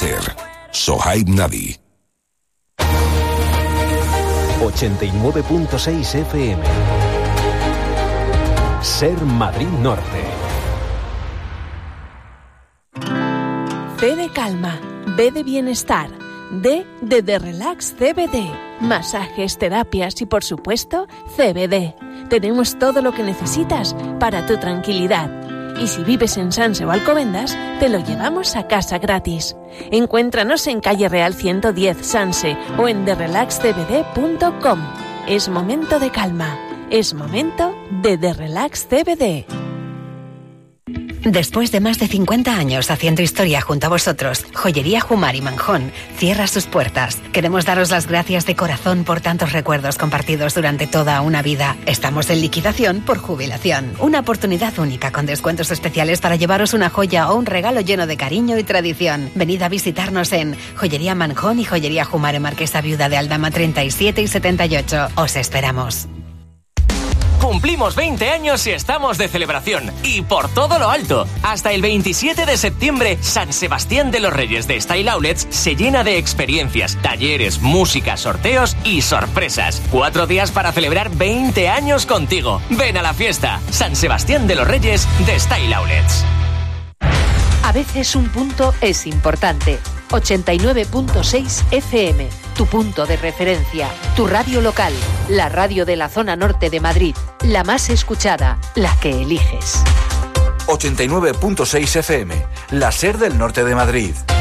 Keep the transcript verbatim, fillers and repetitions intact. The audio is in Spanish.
SER. Sohaib Navi. ochenta y nueve punto seis F M. SER Madrid Norte. C de calma, B de bienestar, D de The Relax C B D, masajes, terapias y por supuesto C B D. Tenemos todo lo que necesitas para tu tranquilidad. Y si vives en Sanse o Alcobendas, te lo llevamos a casa gratis. Encuéntranos en Calle Real ciento diez Sanse o en the relax c b d punto com. Es momento de calma. Es momento de The Relax C B D. Después de más de cincuenta años haciendo historia junto a vosotros, Joyería Jumar y Manjón cierra sus puertas. Queremos daros las gracias de corazón por tantos recuerdos compartidos durante toda una vida. Estamos en liquidación por jubilación. Una oportunidad única con descuentos especiales para llevaros una joya o un regalo lleno de cariño y tradición. Venid a visitarnos en Joyería Manjón y Joyería Jumar en Marquesa Viuda de Aldama treinta y siete y setenta y ocho. Os esperamos. Cumplimos veinte años y estamos de celebración. Y por todo lo alto. Hasta el veintisiete de septiembre, San Sebastián de los Reyes de Style Outlets se llena de experiencias, talleres, música, sorteos y sorpresas. Cuatro días para celebrar veinte años contigo. Ven a la fiesta. San Sebastián de los Reyes de Style Outlets. A veces un punto es importante. ochenta y nueve punto seis F M, tu punto de referencia, tu radio local, la radio de la zona norte de Madrid, la más escuchada, la que eliges. ochenta y nueve punto seis F M, la SER del norte de Madrid.